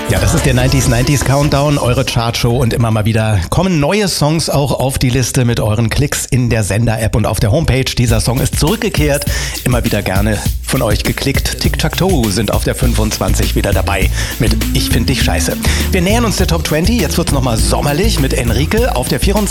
Ja, das ist der 90s Countdown, eure Chartshow, und immer mal wieder kommen neue Songs auch auf die Liste mit euren Klicks in der Sender-App und auf der Homepage. Dieser Song ist zurückgekehrt, immer wieder gerne von euch geklickt. Tic-Tac-Toe sind auf der 25 wieder dabei mit Ich find dich scheiße. Wir nähern uns der Top 20, jetzt wird's nochmal sommerlich mit Enrique auf der 24.